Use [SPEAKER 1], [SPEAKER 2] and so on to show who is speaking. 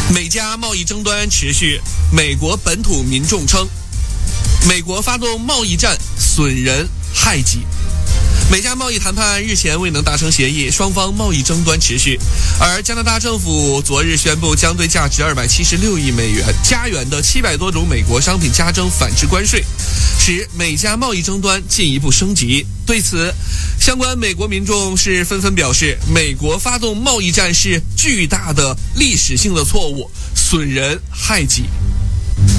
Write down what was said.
[SPEAKER 1] 美加贸易争端持续，美国本土民众称，美国发动贸易战损人害己。美加贸易谈判日前未能达成协议，双方贸易争端持续。而加拿大政府昨日宣布，将对价值276亿美元加元的700多种美国商品加征反制关税，使美加贸易争端进一步升级。对此，相关美国民众是纷纷表示，美国发动贸易战是巨大的历史性的错误，损人害己。